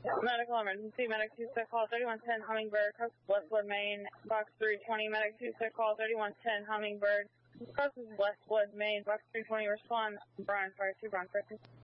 Medical emergency, medic 26, call 3110 Hummingbird, Westwood, Maine, box 320, medic 26, call 3110 Hummingbird, Westwood, Maine, box 320, respond, Brian, fire 2, Brian, fire 2.